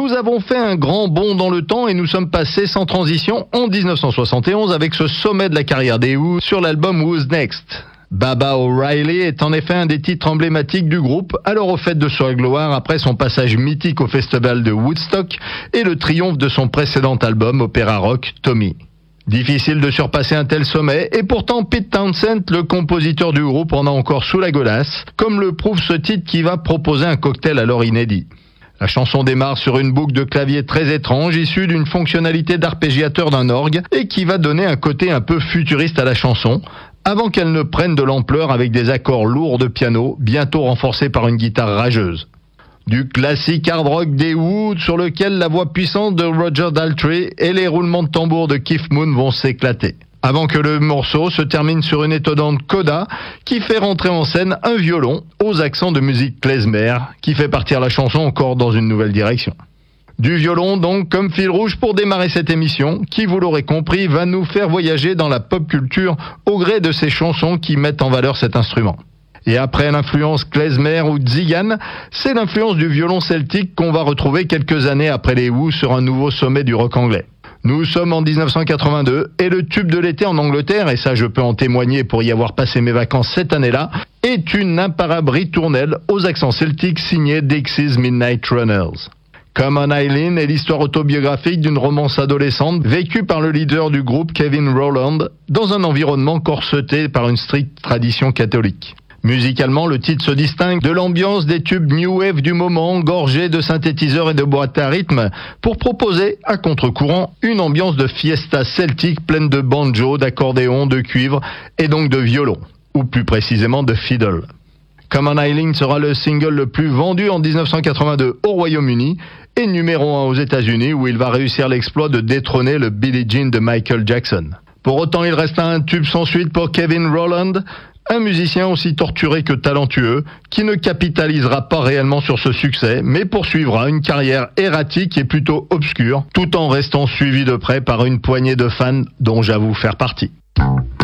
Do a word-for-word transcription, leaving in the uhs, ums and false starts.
Nous avons fait un grand bond dans le temps et nous sommes passés sans transition en dix-neuf cent soixante et onze avec ce sommet de la carrière des Who sur l'album Who's Next. Baba O'Riley est en effet un des titres emblématiques du groupe, alors au fait de sa gloire après son passage mythique au festival de Woodstock et le triomphe de son précédent album opéra rock Tommy. Difficile de surpasser un tel sommet, et pourtant Pete Townshend, le compositeur du groupe, en a encore sous la godasse, comme le prouve ce titre qui va proposer un cocktail alors inédit. La chanson démarre sur une boucle de clavier très étrange, issue d'une fonctionnalité d'arpégiateur d'un orgue, et qui va donner un côté un peu futuriste à la chanson, avant qu'elle ne prenne de l'ampleur avec des accords lourds de piano, bientôt renforcés par une guitare rageuse. Du classique hard rock des Who, sur lequel la voix puissante de Roger Daltrey et les roulements de tambour de Keith Moon vont s'éclater. Avant que le morceau se termine sur une étonnante coda qui fait rentrer en scène un violon aux accents de musique klezmer qui fait partir la chanson encore dans une nouvelle direction. Du violon donc comme fil rouge pour démarrer cette émission qui, vous l'aurez compris, va nous faire voyager dans la pop culture au gré de ces chansons qui mettent en valeur cet instrument. Et après l'influence klezmer ou tzigane, c'est l'influence du violon celtique qu'on va retrouver quelques années après les Who sur un nouveau sommet du rock anglais. Nous sommes en dix-neuf cent quatre-vingt-deux et le tube de l'été en Angleterre, et ça je peux en témoigner pour y avoir passé mes vacances cette année-là, est une imparable ritournelle aux accents celtiques signée Dixie's Midnight Runners. Come on Eileen est l'histoire autobiographique d'une romance adolescente vécue par le leader du groupe Kevin Rowland dans un environnement corseté par une stricte tradition catholique. Musicalement, le titre se distingue de l'ambiance des tubes new wave du moment, gorgés de synthétiseurs et de boîtes à rythme, pour proposer, à contre-courant, une ambiance de fiesta celtique pleine de banjo, d'accordéon, de cuivre et donc de violon, ou plus précisément de fiddle. Come on Eileen sera le single le plus vendu en dix-neuf cent quatre-vingt-deux au Royaume-Uni et numéro un aux États-Unis où il va réussir l'exploit de détrôner le Billie Jean de Michael Jackson. Pour autant, il reste un tube sans suite pour Kevin Rowland, un musicien aussi torturé que talentueux, qui ne capitalisera pas réellement sur ce succès, mais poursuivra une carrière erratique et plutôt obscure, tout en restant suivi de près par une poignée de fans dont j'avoue faire partie.